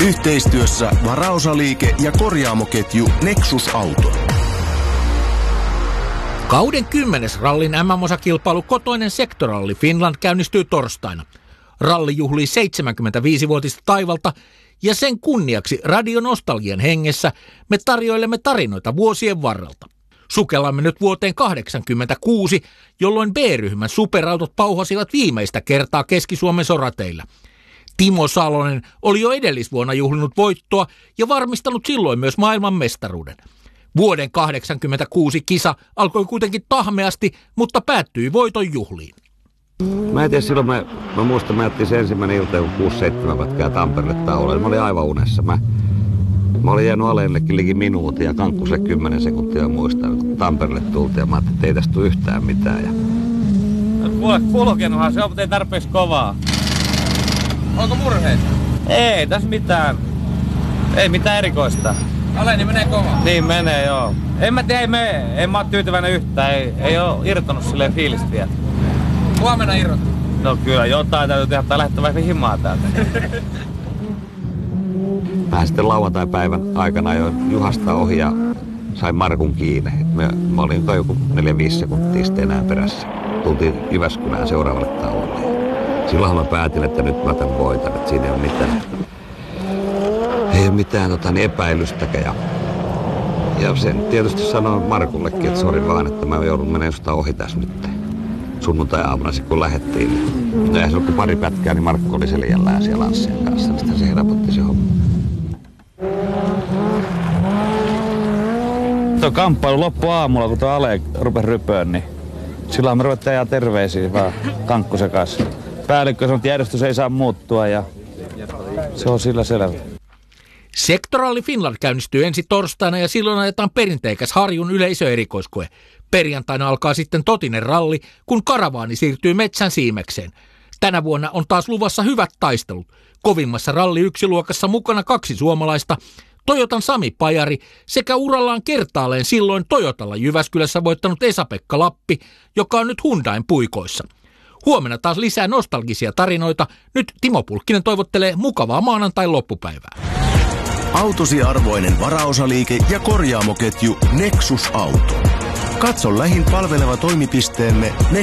Yhteistyössä varaosaliike ja korjaamoketju Nexus Auto. Kauden 10. rallin MM-osakilpailu kotoinen sektoralli Finland käynnistyy torstaina. Ralli juhlii 75-vuotista taivalta ja sen kunniaksi radionostalgian hengessä me tarjoilemme tarinoita vuosien varrelta. Sukellamme nyt vuoteen 1986, jolloin B-ryhmän superautot pauhasivat viimeistä kertaa Keski-Suomen sorateillä. Timo Salonen oli jo edellisvuonna juhlinut voittoa ja varmistanut silloin myös maailmanmestaruuden. Vuoden 1986 kisa alkoi kuitenkin tahmeasti, mutta päättyi voiton juhliin. Mä en tiedä, silloin mä muistan, mä jättiin se ensimmäinen ilta, kun 6-7 pätkää Tampereelle tauolle. Mä olin aivan unessa. Mä olin jäänyt aleennekin liki minuutin ja Kankkuselle 10 sekuntia muistan, kun Tampereelle tultiin ja mä ajattelin, että ei tästä tule yhtään mitään. Kulkenuthan se on, mutta ei tarpeeksi kovaa. Onko murheita? Ei tässä mitään. Ei mitään erikoista. Aleni menee kovaa? Niin menee, joo. En mä tiedä, en mä oo tyytyväinen yhtään. Ei oo irtonut silleen fiilistä vielä. Huomenna irrottu? No kyllä, jotain täytyy tehdä tai lähteä vaikka himaa täältä. Mä sitten lauantai-päivän aikana jo Juhasta ohi ja sain Markun kiinni. Mä olin joku 4-5 sekuntia sitten enää perässä. Tultiin Jyväskylään seuraavalle tauolle. Silloinhan mä päätin, että nyt mä tämän voitan, että siinä ei ole mitään epäilystäkään. Ja sen tietysti sanoin Markullekin, että sori vaan, että mä joudun menemään jostain ohi tässä nyt. Sunnuntai-aamuna kun lähdettiin. No eihän se ollut kuin pari pätkää, niin Markku oli seljällään siellä Lanssien kanssa. Sitten se helpotti se homma. Tuo kamppailu loppui aamulla, kun tuo Ale rupesi rypöön, niin silloin me ruvettiin ajaa terveisiä vaan Kankkusen kanssa. Päällikkö sanoi, että järjestys ei saa muuttua ja se on sillä selvä. Sektoralli Finland käynnistyy ensi torstaina ja silloin ajetaan perinteikäs Harjun yleisöerikoiskoe. Perjantaina alkaa sitten totinen ralli, kun karavaani siirtyy metsän siimekseen. Tänä vuonna on taas luvassa hyvät taistelut. Kovimmassa ralli 1-luokassa mukana 2 suomalaista, Toyotan Sami Pajari sekä urallaan kertaalleen silloin Toyotalla Jyväskylässä voittanut Esa-Pekka Lappi, joka on nyt Hyundain puikoissa. Huomenna taas lisää nostalgisia tarinoita. Nyt Timo Pulkkinen toivottelee mukavaa maanantain loppupäivää. Autosi arvoinen varaosaliike ja korjaamoketju Nexus Auto. Katso lähin palveleva toimipisteemme